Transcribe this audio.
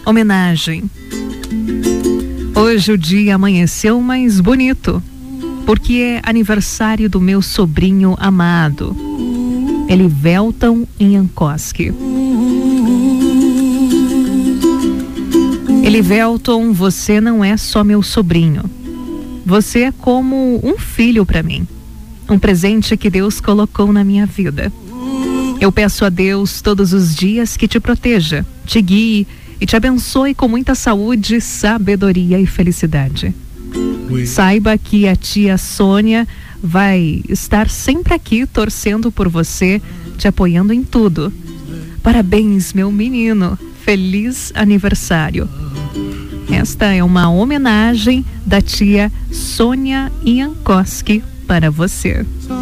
Homenagem. Hoje o dia amanheceu mais bonito, porque é aniversário do meu sobrinho amado, Elivelton Jankowski. Elivelton, você não é só meu sobrinho. Você é como um filho para mim. Um presente que Deus colocou na minha vida. Eu peço a Deus todos os dias que te proteja, te guie e te abençoe com muita saúde, sabedoria e felicidade. Saiba que a tia Sônia vai estar sempre aqui torcendo por você, te apoiando em tudo. Parabéns, meu menino. Feliz aniversário. Esta é uma homenagem da tia Sônia Jankowski para você.